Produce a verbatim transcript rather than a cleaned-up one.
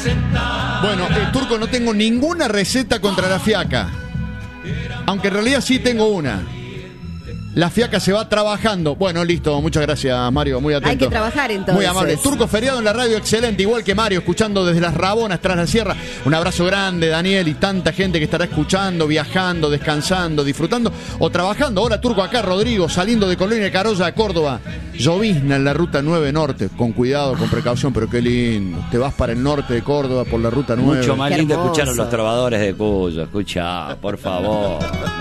Bueno, eh, Turco, no tengo ninguna receta contra la fiaca. Aunque en realidad sí tengo una. La fiaca se va trabajando. Bueno, listo, muchas gracias, Mario, muy atento. Hay que trabajar entonces. Muy amable. Turco feriado en la radio, excelente, igual que Mario, escuchando desde las Rabonas, tras la sierra. Un abrazo grande, Daniel, y tanta gente que estará escuchando, viajando, descansando, disfrutando o trabajando. Hola, Turco, acá Rodrigo, saliendo de Colonia de Carolla a Córdoba. Llovizna en la ruta nueve norte, con cuidado, con precaución, pero qué lindo. Te vas para el norte de Córdoba por la ruta nueve. Mucho más Qué lindo hermoso. escuchar a los trovadores de Cuyo. Escucha, por favor.